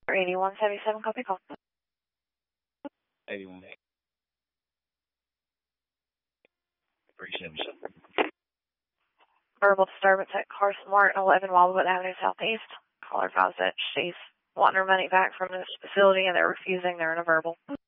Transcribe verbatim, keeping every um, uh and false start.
eighty-one seventy-seven, copy call. eighty-one. three seventy-seven. Verbal disturbance at Carson Martin, eleven Wildwood Avenue Southeast. Caller advised that she's wanting her money back from this facility and they're refusing. They're in a verbal.